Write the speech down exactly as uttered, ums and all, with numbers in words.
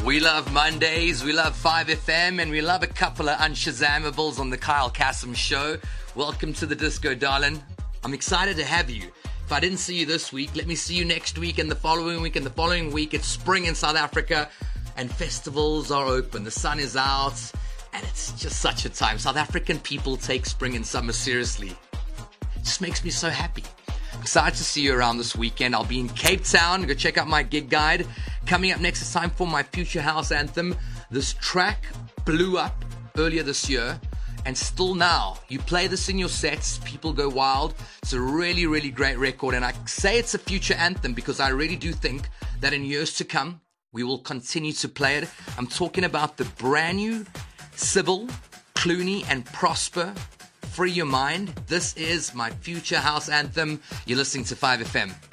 We love Mondays, we love five F M, and we love a couple of unshazamables on the Kyle Kasim Show. Welcome to the disco, darling. I'm excited to have you. If I didn't see you this week, let me see you next week and the following week and the following week. It's spring in South Africa and festivals are open. The sun is out and it's just such a time. South African people take spring and summer seriously. It just makes me so happy. Excited to see you around this weekend. I'll be in Cape Town. Go check out my gig guide. Coming up next, it's time for my Future House Anthem. This track blew up earlier this year, and still now, you play this in your sets, people go wild. It's a really, really great record, and I say it's a future anthem because I really do think that in years to come, we will continue to play it. I'm talking about the brand new Sybil, Clooney, and Prosper, Free Your Mind. This is my Future House Anthem. You're listening to five F M.